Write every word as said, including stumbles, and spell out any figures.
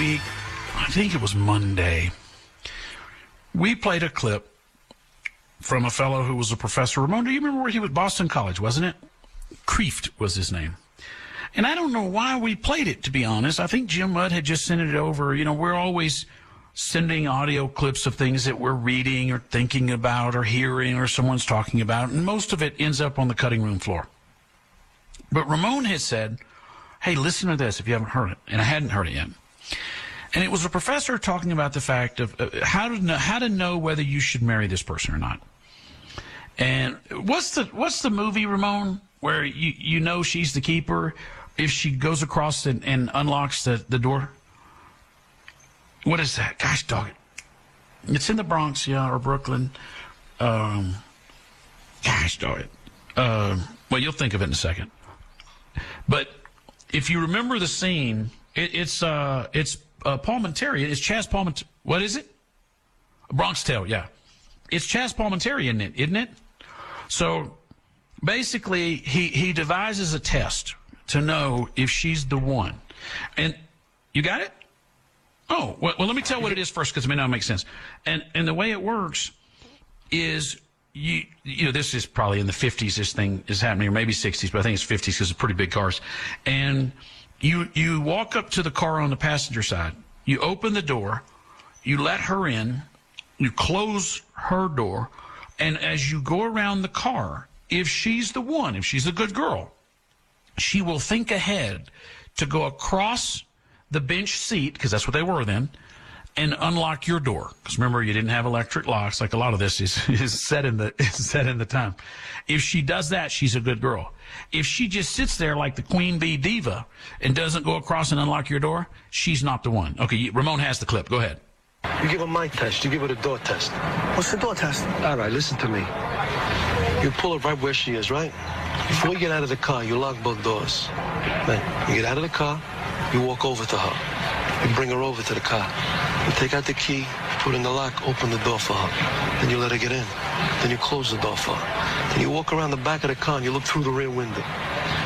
week, I think it was Monday, we played a clip from a fellow who was a professor. Ramon, do you remember where he was? Boston College, wasn't it? Kreeft was his name. And I don't know why we played it, to be honest. I think Jim Mudd had just sent it over. You know, we're always sending audio clips of things that we're reading or thinking about or hearing or someone's talking about, and most of it ends up on the cutting room floor. But Ramon had said, hey, listen to this if you haven't heard it, and I hadn't heard it yet. And it was a professor talking about the fact of uh, how to know, how to know whether you should marry this person or not. And what's the what's the movie, Ramon, where you, you know she's the keeper if she goes across and, and unlocks the, the door? What is that? Gosh, dog it. It's in the Bronx, yeah, or Brooklyn. Um, gosh, dog it. Uh, well, you'll think of it in a second. But if you remember the scene, it, it's uh, it's uh, Palminteri. It's Chaz Palminteri. What is it? Bronx Tale, yeah. It's Chaz Palminteri, isn't it? Isn't it? So basically, he, he devises a test to know if she's the one. And you got it? Oh, well, well let me tell what it is first, because it may not make sense. And and the way it works is, you you know, this is probably in the fifties this thing is happening, or maybe sixties, but I think it's fifties because it's pretty big cars. And you you walk up to the car on the passenger side. You open the door. You let her in. You close her door. And as you go around the car, if she's the one, if she's a good girl, she will think ahead to go across the bench seat, because that's what they were then, and unlock your door. Because remember, you didn't have electric locks. Like a lot of this is, is set in the is set in the time. If she does that, she's a good girl. If she just sits there like the queen bee diva and doesn't go across and unlock your door, she's not the one. Okay, Ramon has the clip. Go ahead. You give her my test. You give her the door test. What's the door test? All right, listen to me. You pull her right where she is, right? Before you get out of the car, you lock both doors. Then you get out of the car, you walk over to her. You bring her over to the car. You take out the key, put in the lock, open the door for her. Then you let her get in. Then you close the door for her. Then you walk around the back of the car and you look through the rear window.